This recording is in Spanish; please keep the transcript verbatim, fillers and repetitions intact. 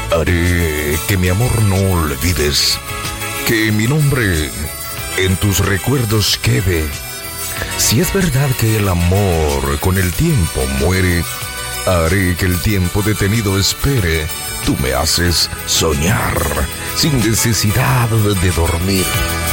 Haré que mi amor no olvides, que mi nombre en tus recuerdos quede. Si es verdad que el amor con el tiempo muere, haré que el tiempo detenido espere. Tú me haces soñar sin necesidad de dormir.